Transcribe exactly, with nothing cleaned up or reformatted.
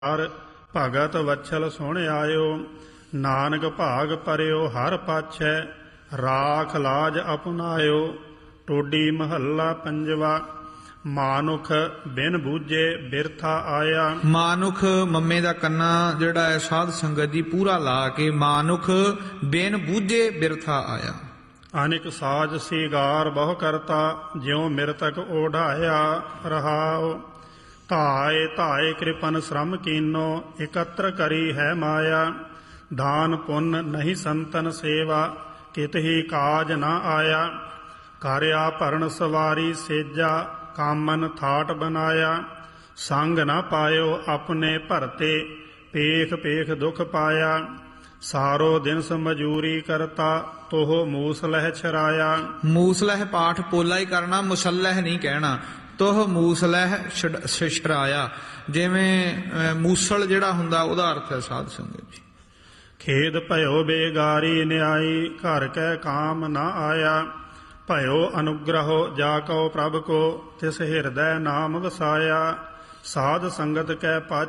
ਹਰ ਭਗਤ ਵਛਲ ਸੁਣ ਆਇਓ। ਨਾਨਕ ਭਾਗ ਪਰਿਓ ਹਰ ਪਾਛੈ, ਰਾਖ ਲਾਜ ਅਪਨਾਇਓ। ਟੋਡੀ ਮਹੱਲਾ ਪੰਜਵਾ। ਮਾਨੁਖ ਬਿਨ ਬੂਝੇ ਬਿਰਥਾ ਆਇਆ। ਮਾਨੁਖ ਮੰਮੇ ਦਾ ਕੰਨਾ ਜਿਹੜਾ ਹੈ ਸਾਧ ਸੰਗਤ ਦੀ ਪੂਰਾ ਲਾ ਕੇ, ਮਾਨੁਖ ਬਿਨ ਬੂਝੇ ਬਿਰਥਾ ਆਇਆ। ਅਨਿਕ ਸਾਜ ਸੀਗਾਰ ਬਹੁ ਕਰਤਾ, ਜਿਉ ਮਿਰਤਕ ਓਢਾਇਆ ਰਹਾਉ। ਧਾਏ ਧਾਏ ਕਿਰਪਨ ਸ਼ਰਮ ਕੀਨੋ, ਇਕੱਤਰ ਕਰੀ ਹੈ ਮਾਇਆ। ਦਾਨ ਪੁੰਨ ਨਹੀਂ ਸੰਤਨ ਸੇਵਾ, ਕਿਤ ਹੀ ਕਾਜ ਨਾ ਆਇਆ। ਕਾਰਿਆ ਭਰਨ ਸਵਾਰੀ ਸੇਜਾ, ਕਾਮਨ ਥਾਟ ਬਨਾਇਆ। ਸੰਗ ਨਾ ਪਾਇਓ ਆਪਣੇ ਭਰਤੇ, ਪੇਖ ਪੇਖ ਦੁਖ ਪਾਇਆ। ਸਾਰੋ ਦਿਨ ਸਮਝੂਰੀ ਕਰਤਾ, ਤੋਹ ਮੂਸ ਲਹਿ ਛਰਾਇਆ। ਮੂਸਲਹਿ ਪਾਠ ਪੋਲਾ ਹੀ ਕਰਨਾ, ਮੁਸਲਹਿ ਨਹੀਂ ਕਹਿਣਾ। ਤੋਹ ਮੂਸਲਹਿ ਛਰਾਇਆ, ਜਿਵੇਂ ਮੂਸਲ ਜਿਹੜਾ ਹੁੰਦਾ ਉਹਦਾ ਅਰਥ ਹੈ ਸਾਧ ਸੰਗਤ ਜੀ। ਖੇਦ ਭਇਓ ਬੇਗਾਰੀ ਨਿਆਈ, ਘਰ ਕੈ ਕਾਮ ਨਾ ਆਇਆ। ਭਇਓ ਅਨੁਗ੍ਰਹੋ ਜਾ ਕਉ ਪ੍ਰਭ ਕੋ, ਤਿਸ ਹਿਰਦੈ ਨਾਮ ਵਸਾਇਆ। ਸਾਧ ਸੰਗਤ ਕੈ ਪਾਛੈ